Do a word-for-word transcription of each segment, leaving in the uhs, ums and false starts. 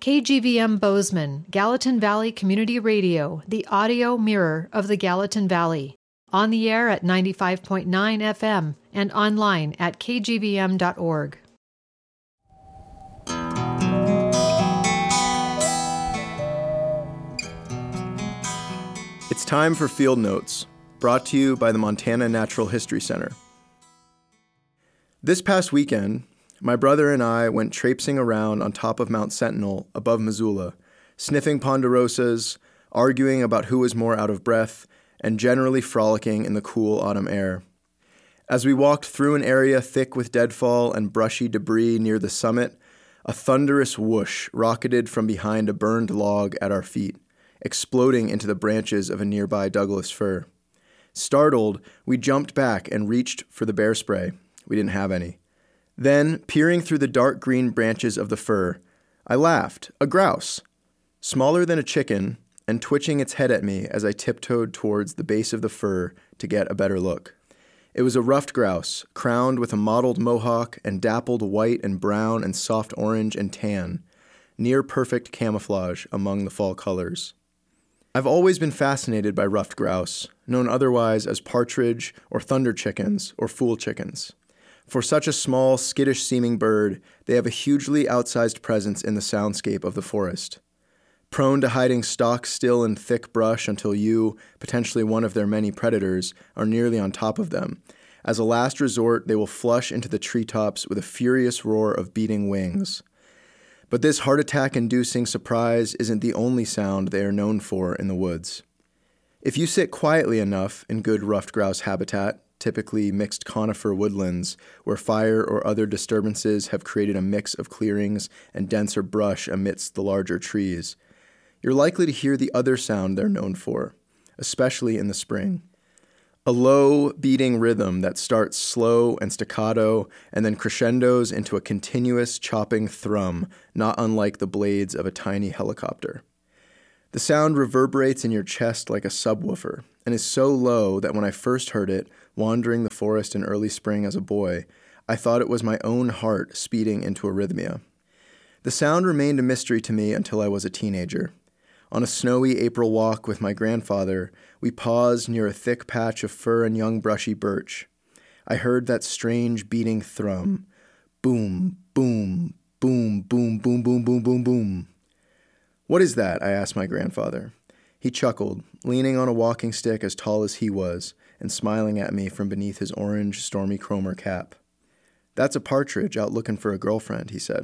K G V M Bozeman, Gallatin Valley Community Radio, the audio mirror of the Gallatin Valley. On the air at ninety-five point nine F M and online at k g v m dot org. It's time for Field Notes, brought to you by the Montana Natural History Center. This past weekend, my brother and I went traipsing around on top of Mount Sentinel above Missoula, sniffing ponderosas, arguing about who was more out of breath, and generally frolicking in the cool autumn air. As we walked through an area thick with deadfall and brushy debris near the summit, a thunderous whoosh rocketed from behind a burned log at our feet, exploding into the branches of a nearby Douglas fir. Startled, we jumped back and reached for the bear spray. We didn't have any. Then, peering through the dark green branches of the fir, I laughed. A grouse, smaller than a chicken, and twitching its head at me as I tiptoed towards the base of the fir to get a better look. It was a ruffed grouse, crowned with a mottled mohawk and dappled white and brown and soft orange and tan, near perfect camouflage among the fall colors. I've always been fascinated by ruffed grouse, known otherwise as partridge or thunder chickens or fool chickens. For such a small, skittish-seeming bird, they have a hugely outsized presence in the soundscape of the forest. Prone to hiding stock still in thick brush until you, potentially one of their many predators, are nearly on top of them. As a last resort, they will flush into the treetops with a furious roar of beating wings. But this heart attack-inducing surprise isn't the only sound they are known for in the woods. If you sit quietly enough in good ruffed grouse habitat, typically mixed conifer woodlands, where fire or other disturbances have created a mix of clearings and denser brush amidst the larger trees, you're likely to hear the other sound they're known for, especially in the spring. A low, beating rhythm that starts slow and staccato and then crescendos into a continuous chopping thrum, not unlike the blades of a tiny helicopter. The sound reverberates in your chest like a subwoofer and is so low that when I first heard it, wandering the forest in early spring as a boy, I thought it was my own heart speeding into arrhythmia. The sound remained a mystery to me until I was a teenager. On a snowy April walk with my grandfather, we paused near a thick patch of fir and young brushy birch. I heard that strange beating thrum. Boom, boom, boom, boom, boom, boom, boom, boom, boom. "What is that?" I asked my grandfather. He chuckled, leaning on a walking stick as tall as he was, and smiling at me from beneath his orange Stormy Cromer cap. "That's a partridge out looking for a girlfriend," he said.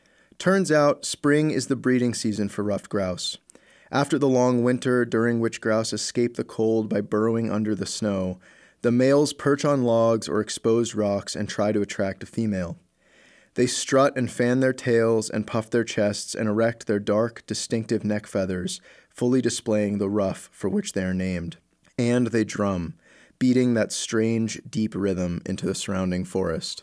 Turns out, spring is the breeding season for ruffed grouse. After the long winter, during which grouse escape the cold by burrowing under the snow, the males perch on logs or exposed rocks and try to attract a female. They strut and fan their tails and puff their chests and erect their dark, distinctive neck feathers, fully displaying the ruff for which they are named. And they drum, beating that strange, deep rhythm into the surrounding forest.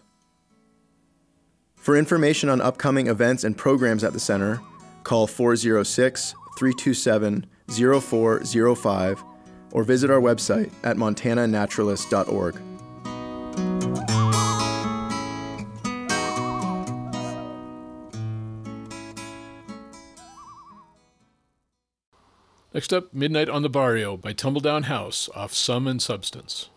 For information on upcoming events and programs at the center, call four oh six, three two seven, oh four oh five or visit our website at montana naturalist dot org. Next up, Midnight on the Barrio by Tumbledown House off Sum and Substance.